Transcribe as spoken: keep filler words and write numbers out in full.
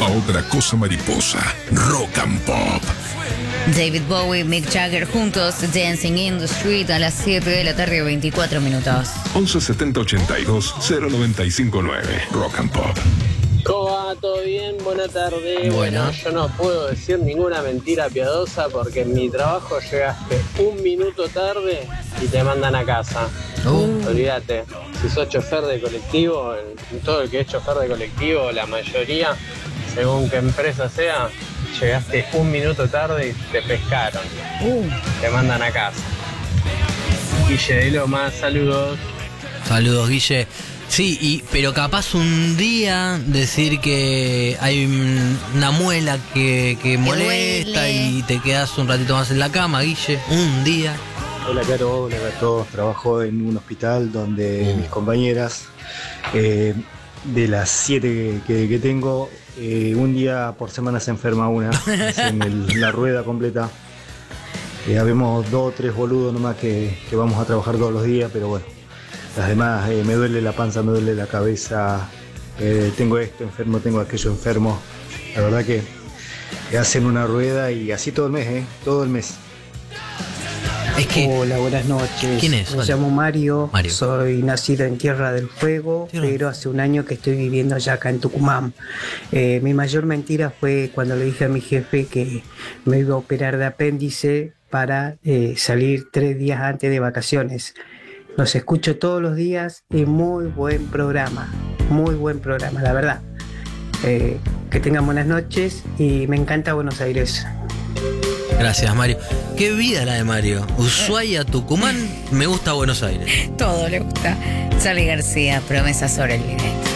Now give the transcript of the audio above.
a otra cosa mariposa. Rock and Pop. David Bowie y Mick Jagger juntos, Dancing in the Street, a las siete de la tarde, veinticuatro minutos. once setenta ochenta y dos cero noventa y cinco nueve. Rock and Pop. ¿Cómo va? ¿Todo bien? Buena tarde. Bueno. Bueno, yo no puedo decir ninguna mentira piadosa porque en mi trabajo llegaste un minuto tarde y te mandan a casa. Uh. Olvídate, si sos chofer de colectivo, el- todo el que es chofer de colectivo, la mayoría, según qué empresa sea, llegaste un minuto tarde y te pescaron. Te mandan a casa. Guille de Loma, saludos. Saludos, Guille. Sí, y, pero capaz un día decir que hay un- una muela que, que molesta duele. y te quedas un ratito más en la cama, Guille. Un día. Hola Caro, hola Gato. Trabajo en un hospital donde Mm. mis compañeras, eh, de las siete que, que- que tengo, eh, un día por semana se enferma una, hacen el- la rueda completa. Eh, habemos dos o tres boludos nomás que, que vamos a trabajar todos los días, pero bueno, las demás, eh, me duele la panza, me duele la cabeza, eh, tengo esto enfermo, tengo aquello enfermo. La verdad que, que hacen una rueda y así todo el mes, ¿eh? Todo el mes. Es que. Hola, buenas noches. ¿Quién es? Me Hola. llamo Mario. Mario. Soy nacido en Tierra del Fuego, Tierra. pero hace un año que estoy viviendo ya acá en Tucumán. Eh, mi mayor mentira fue cuando le dije a mi jefe que me iba a operar de apéndice para eh, salir tres días antes de vacaciones. Los escucho todos los días y muy buen programa. Muy buen programa, la verdad. Eh, que tengan buenas noches y me encanta Buenos Aires. Gracias, Mario. Qué vida la de Mario. Ushuaia, Tucumán, me gusta Buenos Aires. Todo le gusta. Charly García, promesa sobre el video.